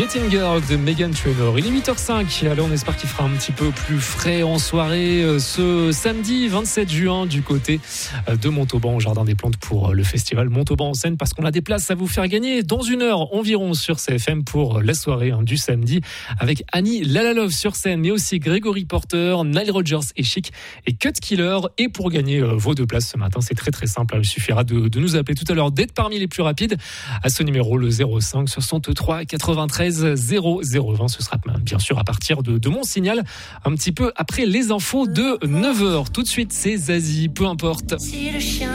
Getting Girl de Meghan Trainor. Il est 8h05. Alors on espère qu'il fera un petit peu plus frais en soirée ce samedi 27 juin du côté de Montauban au Jardin des Plantes pour le festival Montauban en scène, parce qu'on a des places à vous faire gagner dans une heure environ sur CFM pour la soirée du samedi avec Annie Lalalove sur scène, mais aussi Grégory Porter, Nile Rodgers et Chic et Cut Killer. Et pour gagner vos 2 places ce matin, c'est très très simple. Il suffira de nous appeler tout à l'heure, d'être parmi les plus rapides à ce numéro, le 05 63 93 0020. Ce sera bien sûr à partir de mon signal, un petit peu après les infos de 9h. Tout de suite, c'est Zazie, peu importe.